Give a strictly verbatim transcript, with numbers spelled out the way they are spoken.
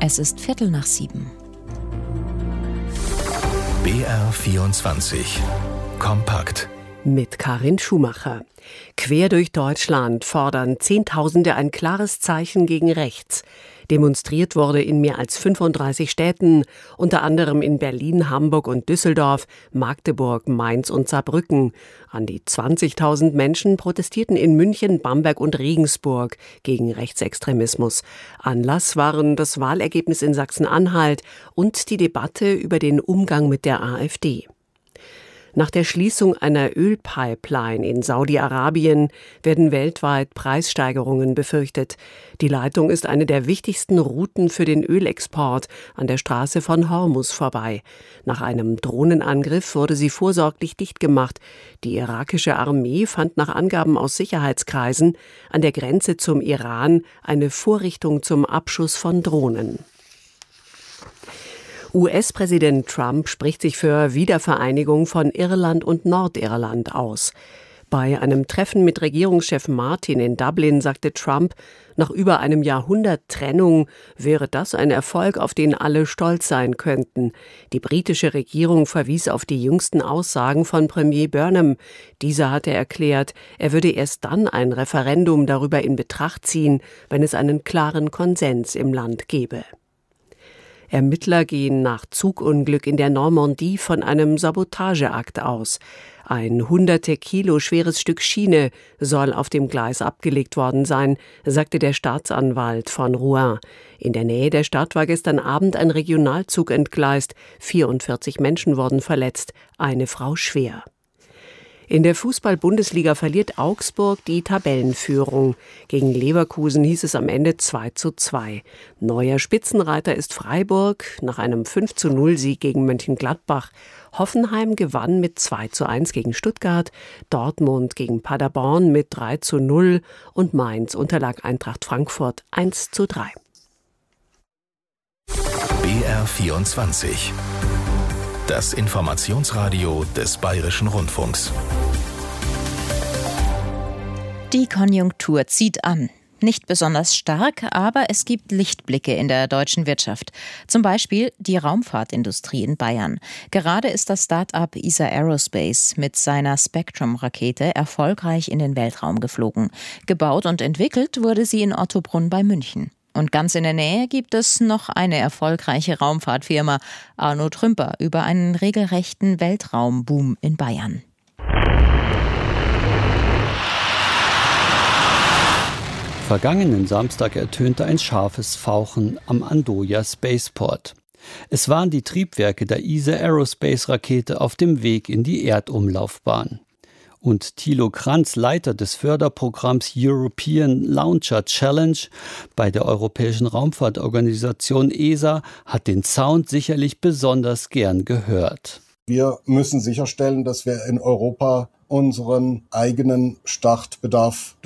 Es ist Viertel nach sieben. B R vierundzwanzig. Kompakt. Mit Karin Schumacher. Quer durch Deutschland fordern Zehntausende ein klares Zeichen gegen rechts. Demonstriert wurde in mehr als fünfunddreißig Städten, unter anderem in Berlin, Hamburg und Düsseldorf, Magdeburg, Mainz und Saarbrücken. An die zwanzigtausend Menschen protestierten in München, Bamberg und Regensburg gegen Rechtsextremismus. Anlass waren das Wahlergebnis in Sachsen-Anhalt und die Debatte über den Umgang mit der AfD. Nach der Schließung einer Ölpipeline in Saudi-Arabien werden weltweit Preissteigerungen befürchtet. Die Leitung ist eine der wichtigsten Routen für den Ölexport an der Straße von Hormuz vorbei. Nach einem Drohnenangriff wurde sie vorsorglich dicht gemacht. Die irakische Armee fand nach Angaben aus Sicherheitskreisen an der Grenze zum Iran eine Vorrichtung zum Abschuss von Drohnen. U S-Präsident Trump spricht sich für Wiedervereinigung von Irland und Nordirland aus. Bei einem Treffen mit Regierungschef Martin in Dublin sagte Trump, nach über einem Jahrhundert Trennung wäre das ein Erfolg, auf den alle stolz sein könnten. Die britische Regierung verwies auf die jüngsten Aussagen von Premier Burnham. Dieser hatte erklärt, er würde erst dann ein Referendum darüber in Betracht ziehen, wenn es einen klaren Konsens im Land gäbe. Ermittler gehen nach Zugunglück in der Normandie von einem Sabotageakt aus. Ein hunderte Kilo schweres Stück Schiene soll auf dem Gleis abgelegt worden sein, sagte der Staatsanwalt von Rouen. In der Nähe der Stadt war gestern Abend ein Regionalzug entgleist. vierundvierzig Menschen wurden verletzt, eine Frau schwer. In der Fußball-Bundesliga verliert Augsburg die Tabellenführung. Gegen Leverkusen hieß es am Ende zwei zu zwei. Neuer Spitzenreiter ist Freiburg nach einem fünf zu null Sieg gegen Mönchengladbach. Hoffenheim gewann mit zwei zu eins gegen Stuttgart, Dortmund gegen Paderborn mit drei zu null und Mainz unterlag Eintracht Frankfurt eins zu drei. B R vierundzwanzig. Das Informationsradio des Bayerischen Rundfunks. Die Konjunktur zieht an. Nicht besonders stark, aber es gibt Lichtblicke in der deutschen Wirtschaft. Zum Beispiel die Raumfahrtindustrie in Bayern. Gerade ist das Start-up E S A Aerospace mit seiner Spectrum-Rakete erfolgreich in den Weltraum geflogen. Gebaut und entwickelt wurde sie in Ottobrunn bei München. Und ganz in der Nähe gibt es noch eine erfolgreiche Raumfahrtfirma, Arno Trümper, über einen regelrechten Weltraumboom in Bayern. Vergangenen Samstag ertönte ein scharfes Fauchen am Andoya Spaceport. Es waren die Triebwerke der E S A Aerospace-Rakete auf dem Weg in die Erdumlaufbahn. Und Thilo Kranz, Leiter des Förderprogramms European Launcher Challenge bei der Europäischen Raumfahrtorganisation E S A, hat den Sound sicherlich besonders gern gehört. Wir müssen sicherstellen, dass wir in Europa unseren eigenen Startbedarf